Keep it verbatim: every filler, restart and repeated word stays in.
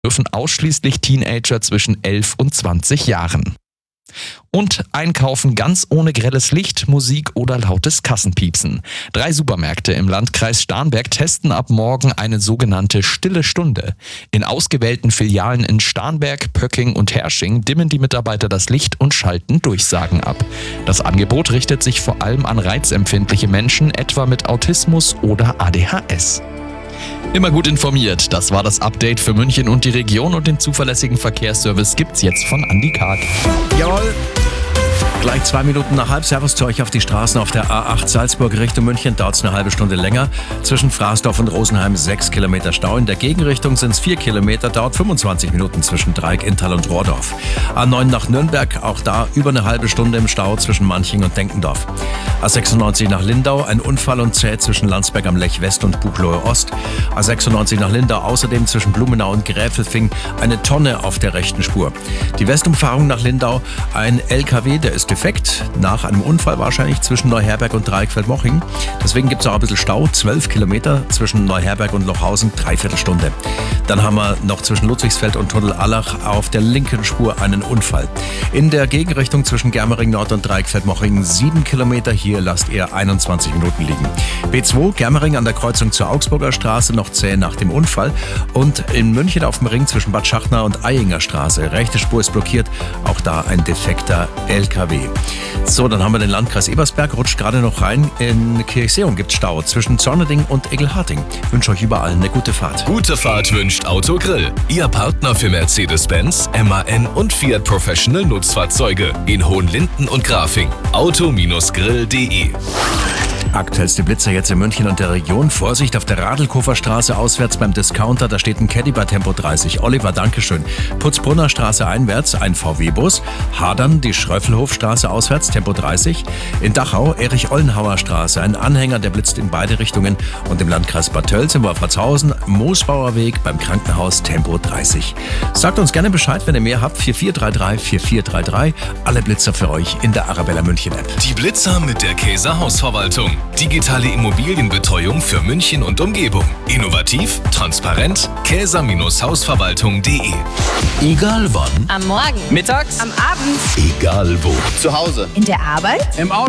dürfen ausschließlich Teenager zwischen elf und zwanzig Jahren. Und einkaufen ganz ohne grelles Licht, Musik oder lautes Kassenpiepsen. Drei Supermärkte im Landkreis Starnberg testen ab morgen eine sogenannte stille Stunde. In ausgewählten Filialen in Starnberg, Pöcking und Hersching dimmen die Mitarbeiter das Licht und schalten Durchsagen ab. Das Angebot richtet sich vor allem an reizempfindliche Menschen, etwa mit Autismus oder A D H S. Immer gut informiert, das war das Update für München und die Region, und den zuverlässigen Verkehrsservice gibt's jetzt von Andi Karg. Jawohl. Gleich zwei Minuten nach halb. Servus zu euch auf die Straßen auf der A acht Salzburg Richtung München. Dauert es eine halbe Stunde länger. Zwischen Fraßdorf und Rosenheim sechs Kilometer Stau. In der Gegenrichtung sind es vier Kilometer. Dauert fünfundzwanzig Minuten zwischen Dreieck, Inntal und Rohrdorf. A neun nach Nürnberg. Auch da über eine halbe Stunde im Stau zwischen Manching und Denkendorf. A sechsundneunzig nach Lindau. Ein Unfall und zäh zwischen Landsberg am Lech West und Buchloe Ost. A sechsundneunzig nach Lindau. Außerdem zwischen Blumenau und Gräfelfing eine Tonne auf der rechten Spur. Die Westumfahrung nach Lindau. Ein L K W, der ist defekt, nach einem Unfall wahrscheinlich zwischen Neuherberg und Dreieckfeld-Moching. Deswegen gibt es auch ein bisschen Stau, zwölf Kilometer zwischen Neuherberg und Lochhausen, dreiviertel Stunde. Dann haben wir noch zwischen Ludwigsfeld und Tunnel-Allach auf der linken Spur einen Unfall. In der Gegenrichtung zwischen Germering Nord und Dreieckfeld-Moching sieben Kilometer, hier lasst ihr einundzwanzig Minuten liegen. B zwei, Germering an der Kreuzung zur Augsburger Straße, noch zäh nach dem Unfall. Und in München auf dem Ring zwischen Bad Schachner und Eyinger Straße, rechte Spur ist blockiert, auch da ein defekter L K W. So, dann haben wir den Landkreis Ebersberg, rutscht gerade noch rein. In Kirchseeum gibt es Stau zwischen Zorneding und Egelharting. Ich wünsche euch überall eine gute Fahrt. Gute Fahrt wünscht Autogrill. Ihr Partner für Mercedes-Benz, M A N und Fiat Professional Nutzfahrzeuge in Hohenlinden und Grafing. auto grill punkt de. Aktuellste Blitzer jetzt in München und der Region. Vorsicht auf der Radlkofer Straße auswärts beim Discounter. Da steht ein Caddy bei Tempo dreißig. Oliver, Dankeschön. Putzbrunner Straße einwärts ein V W-Bus. Hadern die Schröffelhofstraße auswärts Tempo dreißig. In Dachau Erich-Ollenhauer Straße. Ein Anhänger, der blitzt in beide Richtungen. Und im Landkreis Bad Tölz in Wolfratshausen Moosbauer Weg beim Krankenhaus Tempo dreißig. Sagt uns gerne Bescheid, wenn ihr mehr habt. vier vier drei drei vier vier drei drei. Alle Blitzer für euch in der Arabella München App. Die Blitzer mit der Käser Hausverwaltung. Digitale Immobilienbetreuung für München und Umgebung. Innovativ, transparent, käser Hausverwaltung punkt de. Egal wann. Am Morgen. Mittags. Am Abend. Egal wo. Zu Hause. In der Arbeit. Im Auto.